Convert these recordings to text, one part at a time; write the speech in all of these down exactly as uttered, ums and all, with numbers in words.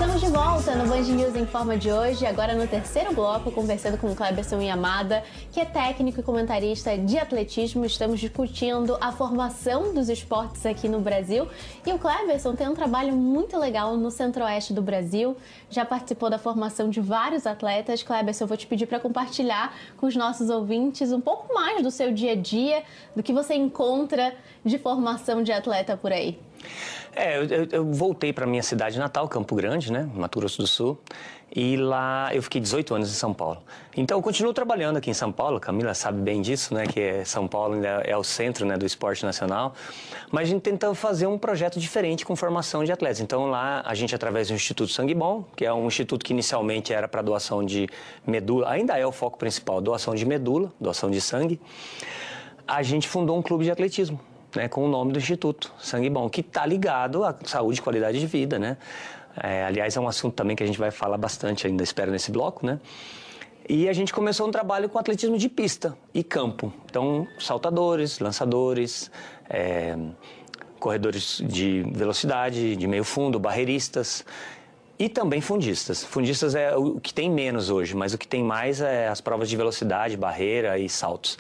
Estamos de volta no Band News Informa de hoje, agora no terceiro bloco, conversando com o Cleberson Yamada, que é técnico e comentarista de atletismo. Estamos discutindo a formação dos esportes aqui no Brasil. E o Cleberson tem um trabalho muito legal no centro-oeste do Brasil, já participou da formação de vários atletas. Cleberson, eu vou te pedir para compartilhar com os nossos ouvintes um pouco mais do seu dia a dia, do que você encontra de formação de atleta por aí. É, eu, eu voltei para minha cidade natal, Campo Grande, né, Mato Grosso do Sul, e lá eu fiquei dezoito anos em São Paulo. Então eu continuo trabalhando aqui em São Paulo, a Camila sabe bem disso, né, que é, São Paulo ainda é o centro, né, do esporte nacional, mas a gente tentando fazer um projeto diferente com formação de atletas. Então lá a gente, através do Instituto Sangue Bom, que é um instituto que inicialmente era para doação de medula, ainda é o foco principal, doação de medula, doação de sangue, a gente fundou um clube de atletismo, né, com o nome do Instituto Sangue Bom, que está ligado à saúde e qualidade de vida, né? É, aliás, é um assunto também que a gente vai falar bastante ainda, espero, nesse bloco, né? E a gente começou um trabalho com atletismo de pista e campo. Então, saltadores, lançadores, é, corredores de velocidade, de meio fundo, barreiristas e também fundistas. Fundistas é o que tem menos hoje, mas o que tem mais é as provas de velocidade, barreira e saltos.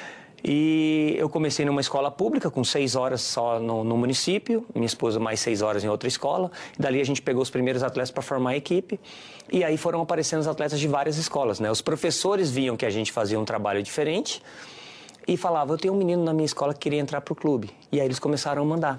E eu comecei numa escola pública, com seis horas só no, no município, minha esposa mais seis horas em outra escola. E dali a gente pegou os primeiros atletas para formar a equipe. E aí foram aparecendo os atletas de várias escolas, né? Os professores viam que a gente fazia um trabalho diferente e falavam, eu tenho um menino na minha escola que queria entrar para o clube. E aí eles começaram a mandar.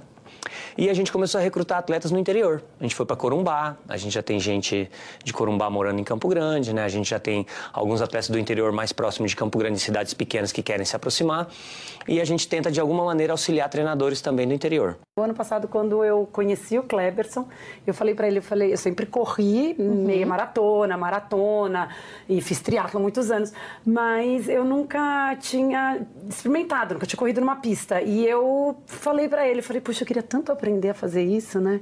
E a gente começou a recrutar atletas no interior. A gente foi para Corumbá, a gente já tem gente de Corumbá morando em Campo Grande, né? A gente já tem alguns atletas do interior mais próximos de Campo Grande, cidades pequenas que querem se aproximar. E a gente tenta, de alguma maneira, auxiliar treinadores também do interior. O ano passado, quando eu conheci o Cleberson, eu falei para ele, eu falei, eu sempre corri uhum. meia maratona, maratona, e fiz triatlo há muitos anos, mas eu nunca tinha experimentado, nunca tinha corrido numa pista. E eu falei para ele, falei, puxa, eu queria tanto aprender a fazer isso, né?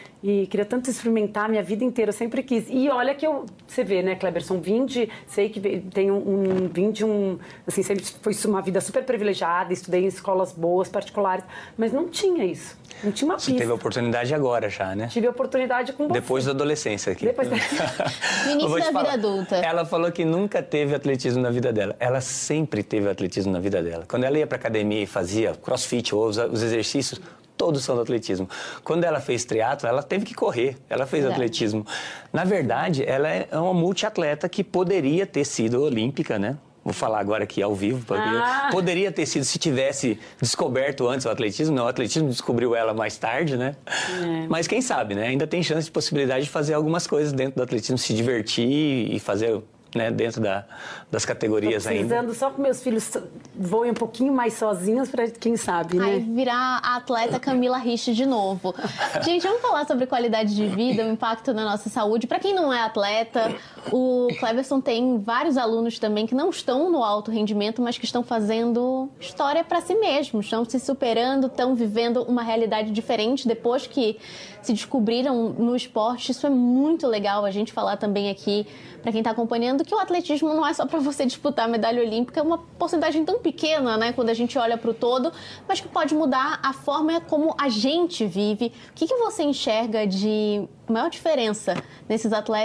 E queria tanto experimentar a minha vida inteira, eu sempre quis. E olha que eu, você vê, né, Cleberson, vim de, sei que tem um, um, vim de um, assim, sempre foi uma vida super privilegiada, estudei em escolas boas, particulares, mas não tinha isso, não tinha uma pista. Você teve a oportunidade agora já, né? Tive a oportunidade com você. Depois da adolescência aqui. Depois da... No início da falar, vida adulta. Ela falou que nunca teve atletismo na vida dela. Ela sempre teve atletismo na vida dela. Quando ela ia pra academia e fazia crossfit ou os, os exercícios, todos são do atletismo. Quando ela fez triatlo, ela teve que correr, ela fez Verdade. atletismo. Na verdade, ela é uma multiatleta que poderia ter sido olímpica, né? Vou falar agora aqui ao vivo, porque ah. poderia ter sido se tivesse descoberto antes o atletismo. Não, o atletismo descobriu ela mais tarde, né? É. Mas quem sabe, né? Ainda tem chance de possibilidade de fazer algumas coisas dentro do atletismo, se divertir e fazer... Né, dentro da, das categorias ainda. Tô precisando só que meus filhos voem um pouquinho mais sozinhos para quem sabe, né? Aí virar a atleta Camila Rich de novo. Gente, vamos falar sobre qualidade de vida, o impacto na nossa saúde. Para quem não é atleta, o Cleberson tem vários alunos também que não estão no alto rendimento, mas que estão fazendo história para si mesmos, estão se superando, estão vivendo uma realidade diferente depois que se descobriram no esporte. Isso é muito legal a gente falar também aqui para quem está acompanhando, que o atletismo não é só para você disputar a medalha olímpica, é uma porcentagem tão pequena, né, quando a gente olha para o todo, mas que pode mudar a forma como a gente vive. O que, que você enxerga de maior diferença nesses atletas